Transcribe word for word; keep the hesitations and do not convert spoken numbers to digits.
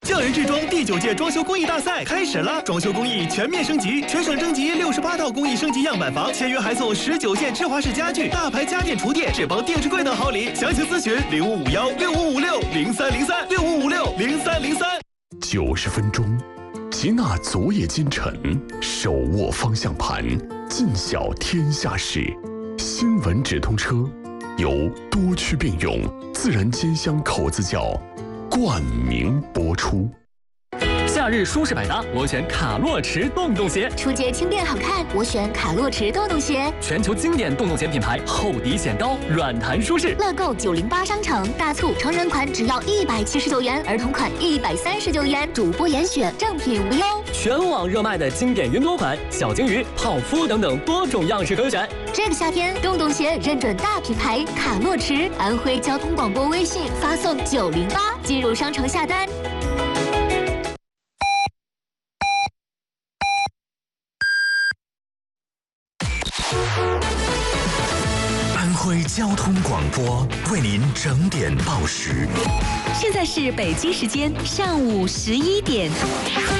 匠人制装第九届装修工艺大赛开始了，装修工艺全面升级，全省征集六十八套工艺升级样板房，签约还送十九件芝华士家具、大牌家电厨电、智邦电视柜等好礼。详情咨询零五五幺六五五六零三零三六五五六零三零三。 九十分钟，集纳昨夜今晨，手握方向盘，尽晓天下事。新闻直通车，由多区并用自然煎香口子窖冠名播出。 夏日舒适百搭，我选卡洛驰洞洞鞋。 出街轻便好看，我选卡洛驰洞洞鞋。 全球经典洞洞鞋品牌，厚底显高，软弹舒适。 乐购九零八商城大促，成人款只要一百七十九元，儿童款一百三十九元，主播严选，正品无忧。 全网热卖的经典云朵款、小金鱼、泡芙等等多种样式可选。 这个夏天，洞洞鞋认准大品牌卡洛驰，安徽交通广播微信发送九零八进入商城下单。 安徽交通广播为您整点报时。 现在是北京时间上午十一点。